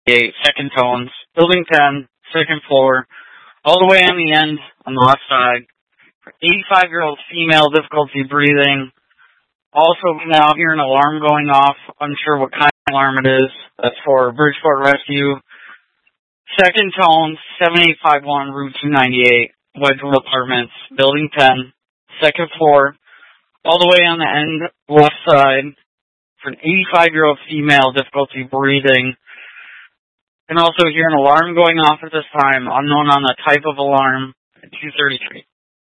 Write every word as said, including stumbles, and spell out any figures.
eight, second tones, building ten, second floor, all the way on the end on the left side. eighty-five-year-old female, difficulty breathing. Also now hear an alarm going off, unsure what kind of alarm it is. That's for Bridgeport Rescue. Second tones, seven eight five one Route two ninety-eight, Wedgeville Apartments, building ten, second floor, all the way on the end left side for an eighty-five-year-old female, difficulty breathing. And also hear an alarm going off at this time, unknown on the type of alarm, at two thirty-three.